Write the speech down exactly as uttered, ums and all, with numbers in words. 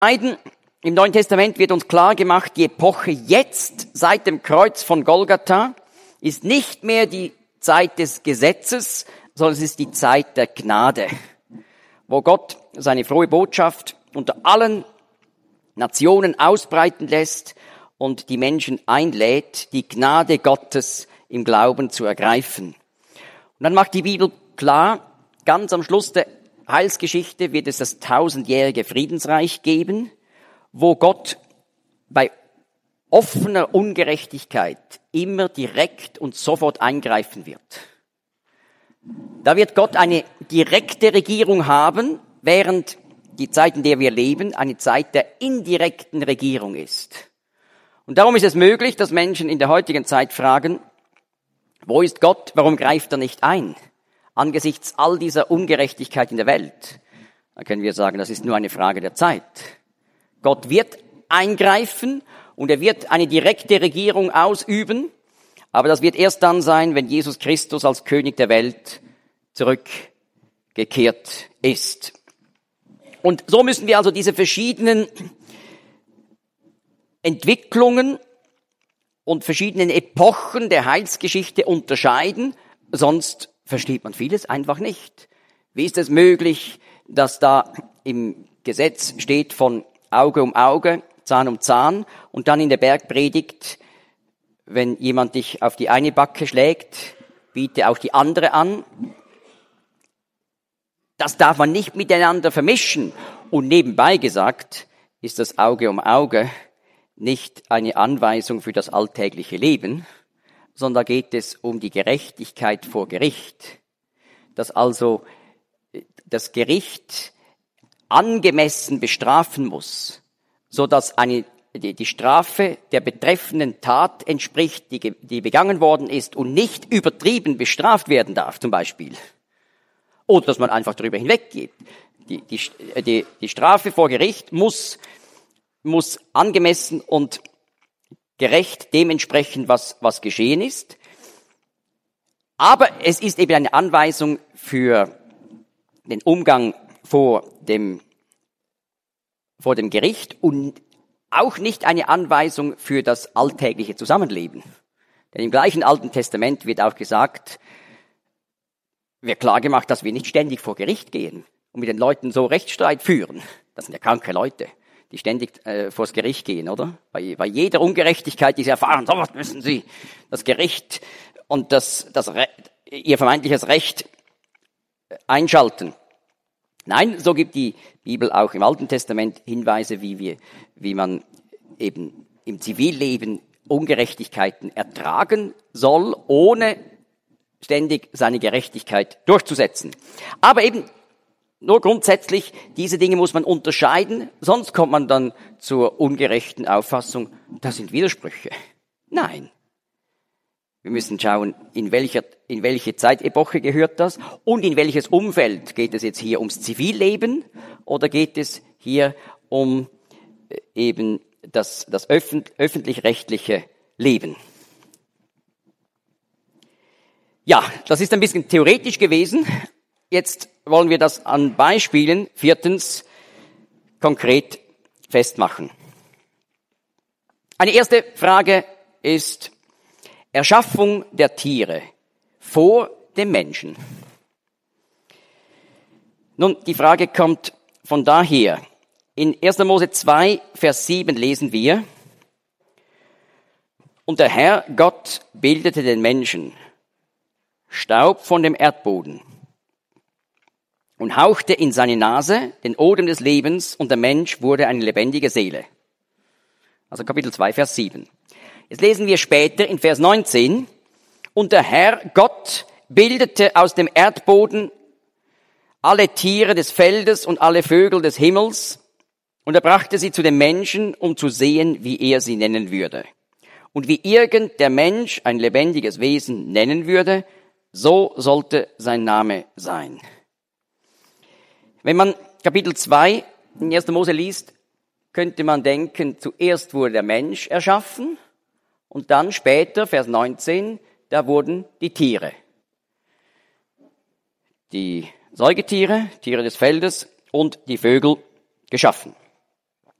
Im Neuen Testament wird uns klar gemacht, die Epoche jetzt, seit dem Kreuz von Golgatha, ist nicht mehr die Zeit des Gesetzes, sondern es ist die Zeit der Gnade, wo Gott seine frohe Botschaft unter allen Nationen ausbreiten lässt und die Menschen einlädt, die Gnade Gottes im Glauben zu ergreifen. Und dann macht die Bibel klar, ganz am Schluss der Heilsgeschichte wird es das tausendjährige Friedensreich geben, wo Gott bei offener Ungerechtigkeit immer direkt und sofort eingreifen wird. Da wird Gott eine direkte Regierung haben, während die Zeit, in der wir leben, eine Zeit der indirekten Regierung ist. Und darum ist es möglich, dass Menschen in der heutigen Zeit fragen, wo ist Gott, warum greift er nicht ein? Angesichts all dieser Ungerechtigkeit in der Welt. Da können wir sagen, das ist nur eine Frage der Zeit. Gott wird eingreifen und er wird eine direkte Regierung ausüben, aber das wird erst dann sein, wenn Jesus Christus als König der Welt zurückgekehrt ist. Und so müssen wir also diese verschiedenen Entwicklungen und verschiedenen Epochen der Heilsgeschichte unterscheiden, sonst versteht man vieles einfach nicht. Wie ist es möglich, dass da im Gesetz steht von Auge um Auge, Zahn um Zahn und dann in der Bergpredigt, wenn jemand dich auf die eine Backe schlägt, biete auch die andere an. Das darf man nicht miteinander vermischen. Und nebenbei gesagt, ist das Auge um Auge nicht eine Anweisung für das alltägliche Leben, sondern da geht es um die Gerechtigkeit vor Gericht. Dass also das Gericht angemessen bestrafen muss, so dass eine, die, die Strafe der betreffenden Tat entspricht, die, die begangen worden ist und nicht übertrieben bestraft werden darf, zum Beispiel. Oder dass man einfach darüber hinweggeht. Die, die, die, die Strafe vor Gericht muss, muss angemessen und gerecht dem entsprechen, was, was geschehen ist. Aber es ist eben eine Anweisung für den Umgang vor dem, vor dem Gericht und auch nicht eine Anweisung für das alltägliche Zusammenleben. Denn im gleichen Alten Testament wird auch gesagt, wird klar gemacht, dass wir nicht ständig vor Gericht gehen und mit den Leuten so Rechtsstreit führen. Das sind ja kranke Leute, die ständig äh, vors Gericht gehen, oder? Bei, bei jeder Ungerechtigkeit, die sie erfahren, so was müssen sie das Gericht und das, das Re- ihr vermeintliches Recht einschalten. Nein, so gibt die Bibel auch im Alten Testament Hinweise, wie wir, wie man eben im Zivilleben Ungerechtigkeiten ertragen soll, ohne ständig seine Gerechtigkeit durchzusetzen. Aber eben nur grundsätzlich, diese Dinge muss man unterscheiden, sonst kommt man dann zur ungerechten Auffassung, das sind Widersprüche. Nein. Wir müssen schauen, in welcher, in welche Zeitepoche gehört das und in welches Umfeld. Geht es jetzt hier ums Zivilleben oder geht es hier um eben das, das öffent, öffentlich-rechtliche Leben? Ja, das ist ein bisschen theoretisch gewesen. Jetzt wollen wir das an Beispielen, viertens, konkret festmachen. Eine erste Frage ist Erschaffung der Tiere vor dem Menschen. Nun, die Frage kommt von daher. In erster Mose zwei, Vers sieben lesen wir, und der Herr Gott bildete den Menschen, Staub von dem Erdboden, und hauchte in seine Nase den Odem des Lebens, und der Mensch wurde eine lebendige Seele. Also Kapitel zwei, Vers sieben. Jetzt lesen wir später in Vers neunzehn, und der Herr Gott bildete aus dem Erdboden alle Tiere des Feldes und alle Vögel des Himmels, und er brachte sie zu dem Menschen, um zu sehen, wie er sie nennen würde. Und wie irgend der Mensch ein lebendiges Wesen nennen würde, so sollte sein Name sein. Wenn man Kapitel zwei in erster Mose liest, könnte man denken, zuerst wurde der Mensch erschaffen und dann später, Vers neunzehn, da wurden die Tiere. Die Säugetiere, Tiere des Feldes und die Vögel geschaffen.